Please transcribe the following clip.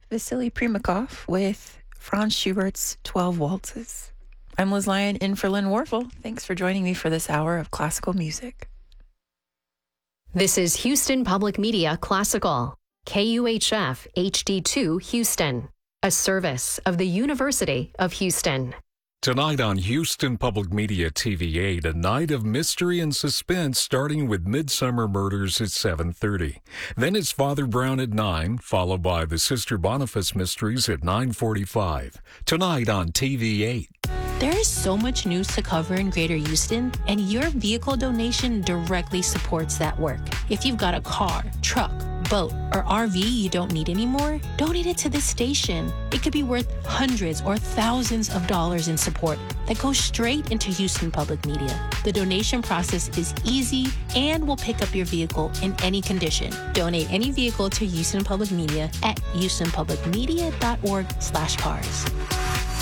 Vasily Primakov with Franz Schubert's 12 Waltzes. I'm Liz Lyon in for Lynn Warfel. Thanks for joining me for this hour of classical music. This is Houston Public Media Classical, KUHF HD2 Houston, a service of the University of Houston. Tonight on Houston Public Media TV8, a night of mystery and suspense starting with Midsummer Murders at 7:30. Then it's Father Brown at 9, followed by the Sister Boniface Mysteries at 9:45. Tonight on TV8. There is so much news to cover in Greater Houston, and your vehicle donation directly supports that work. If you've got a car, truck, boat, or RV you don't need anymore, donate it to this station. It could be worth hundreds or thousands of dollars in support that goes straight into Houston Public Media. The donation process is easy and will pick up your vehicle in any condition. Donate any vehicle to Houston Public Media at houstonpublicmedia.org/cars.